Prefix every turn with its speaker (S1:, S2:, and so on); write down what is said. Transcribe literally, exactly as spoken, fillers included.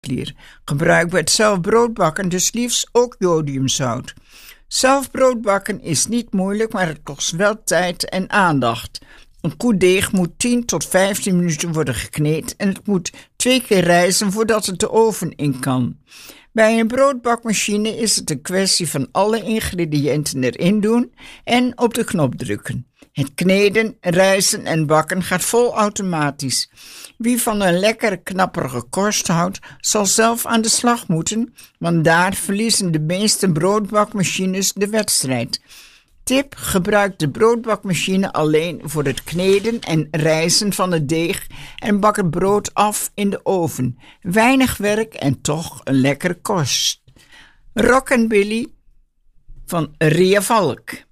S1: Gebruik bij het zelf broodbakken dus liefst ook jodiumzout. Zelf broodbakken is niet moeilijk, maar het kost wel tijd en aandacht. Een koe deeg moet tien tot vijftien minuten worden gekneed en het moet twee keer rijzen voordat het de oven in kan. Bij een broodbakmachine is het een kwestie van alle ingrediënten erin doen en op de knop drukken. Het kneden, rijzen en bakken gaat vol automatisch. Wie van een lekkere knapperige korst houdt, zal zelf aan de slag moeten, want daar verliezen de meeste broodbakmachines de wedstrijd. Tip: gebruik de broodbakmachine alleen voor het kneden en rijzen van het deeg en bak het brood af in de oven. Weinig werk en toch een lekkere kost. Rockabilly van Ria Valk.